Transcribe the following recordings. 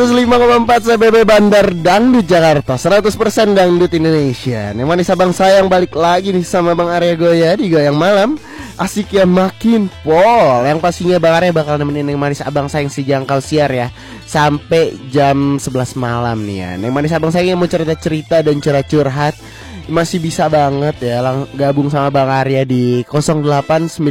105,4 CBB Bandar Dangdut Jakarta, 100% Dangdut Indonesia. Nih manis abang sayang balik lagi nih sama Bang Arya Goya di Goyang Malam. Asik ya makin pol. Yang pastinya Bang Arya bakal nemenin yang manis abang sayang si jangkau siar ya sampai jam 11 malam nih ya. Yang manis abang sayang yang mau cerita-cerita dan curhat masih bisa banget ya gabung sama Bang Arya di 0895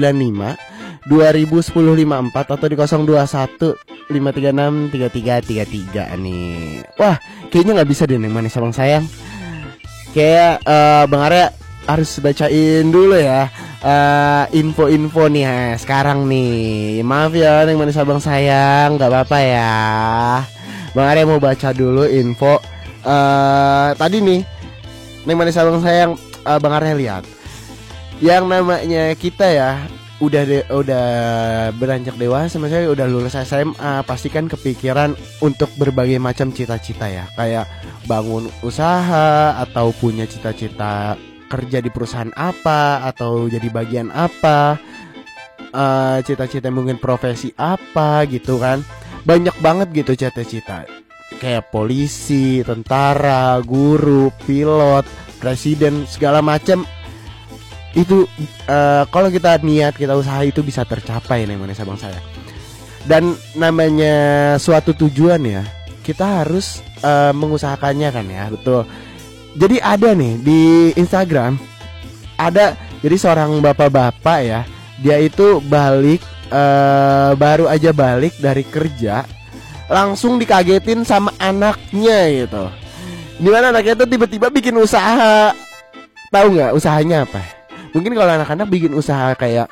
201054 atau di 021 536 3333 nih. Wah, kayaknya nggak bisa deh Neng Manis Abang Sayang. Kayak Bang Arya harus bacain dulu ya info-info nih ya, sekarang nih. Maaf ya Neng Manis Abang Sayang, nggak apa-apa ya. Bang Arya mau baca dulu info tadi nih Neng Manis Abang Sayang. Bang Arya lihat yang namanya kita ya udah beranjak dewasa, maksudnya udah lulus SMA, pasti kan kepikiran untuk berbagai macam cita-cita ya, kayak bangun usaha atau punya cita-cita kerja di perusahaan apa atau jadi bagian apa, cita-cita mungkin profesi apa gitu kan, banyak banget gitu cita-cita, kayak polisi, tentara, guru, pilot, presiden, segala macam. Itu kalau kita niat, kita usaha itu bisa tercapai nih manis abang saya. Dan namanya suatu tujuan ya, kita harus mengusahakannya kan ya, betul. Jadi ada nih di Instagram, ada jadi seorang bapak-bapak ya, dia itu balik baru aja balik dari kerja, langsung dikagetin sama anaknya gitu. Dimana anaknya itu tiba-tiba bikin usaha. Tahu nggak usahanya apa? Mungkin kalau anak-anak bikin usaha kayak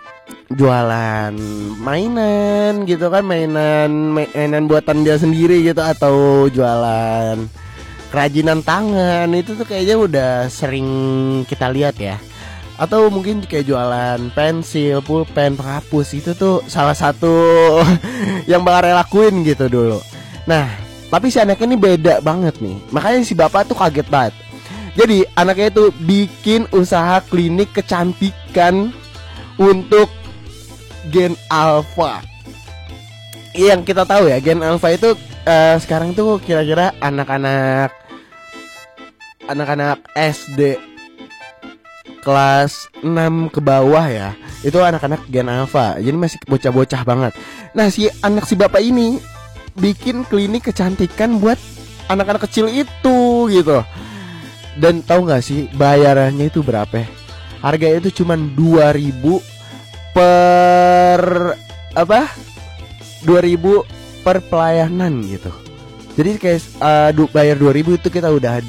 jualan mainan gitu kan, mainan buatan dia sendiri gitu, atau jualan kerajinan tangan, itu tuh kayaknya udah sering kita lihat ya. Atau mungkin kayak jualan pensil, pulpen, penghapus, itu tuh salah satu yang Bang Arya lakuin gitu dulu. Nah, tapi si anaknya ini beda banget nih. Makanya si bapak tuh kaget banget. Jadi anaknya itu bikin usaha klinik kecantikan untuk gen alpha. Yang kita tahu ya, gen alpha itu sekarang tuh kira-kira anak-anak SD kelas 6 ke bawah ya, itu anak-anak gen alpha. Jadi masih bocah-bocah banget. Nah, si bapak ini bikin klinik kecantikan buat anak-anak kecil itu gitu. Dan tahu nggak sih bayarannya itu berapa? Harganya itu cuma 2.000 per 2.000 per pelayanan gitu. Jadi kayak bayar 2.000 itu kita udah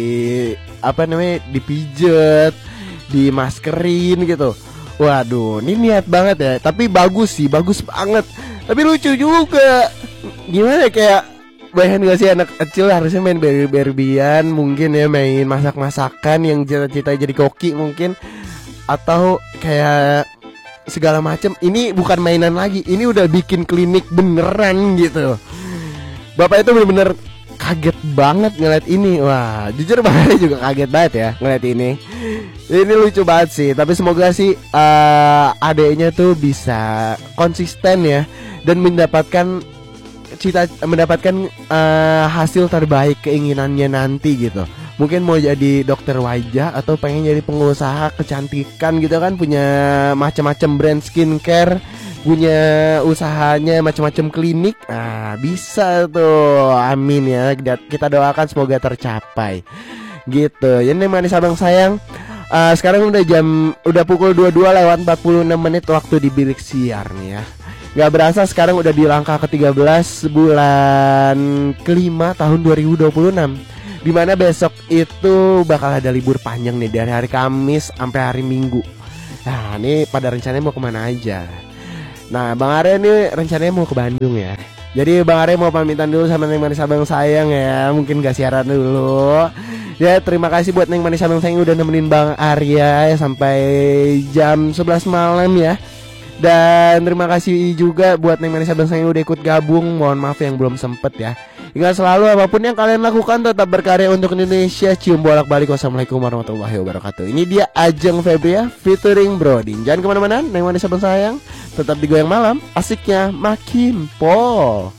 dipijet, dimaskerin gitu. Waduh, ini niat banget ya. Tapi bagus sih, bagus banget. Tapi lucu juga. Gimana kayak bayangin gak sih anak kecil harusnya main Barbie-Barbian, mungkin ya main masak-masakan yang cita-cita jadi koki mungkin, atau kayak segala macam. Ini bukan mainan lagi, ini udah bikin klinik beneran gitu. Bapak itu bener-bener kaget banget ngeliat ini. Wah, jujur Bapak juga kaget banget ya ngeliat ini. Ini lucu banget sih. Tapi semoga sih adeknya tuh bisa konsisten ya dan mendapatkan hasil terbaik keinginannya nanti gitu. Mungkin mau jadi dokter wajah atau pengen jadi pengusaha kecantikan gitu kan, punya macam-macam brand skincare, punya usahanya macam-macam klinik. Bisa tuh. Amin ya. Kita doakan semoga tercapai. Gitu. Jadi manis abang sayang, sekarang udah pukul 22:46 waktu di bilik siar nih ya. Gak berasa sekarang udah di langkah ke-13 bulan ke-5 tahun 2026, dimana besok itu bakal ada libur panjang nih dari hari Kamis sampai hari Minggu. Nah ini pada rencananya mau kemana aja. Nah Bang Arya ini rencananya mau ke Bandung ya. Jadi Bang Arya mau pamitan dulu sama Neng Manis Abang Sayang ya. Mungkin gak siaran dulu ya. Terima kasih buat Neng Manis Abang Sayang udah nemenin Bang Arya ya, sampai jam 11 malam ya. Dan terima kasih juga buat Neng Manis Abang Sayang udah ikut gabung. Mohon maaf yang belum sempet ya. Ingat selalu apapun yang kalian lakukan tetap berkarya untuk Indonesia. Cium bolak-balik. Wassalamualaikum warahmatullahi wabarakatuh. Ini dia Ajeng Febria featuring Broding. Jangan kemana-mana Neng Manis Abang Sayang, tetap di Goyang Malam. Asiknya makin pol.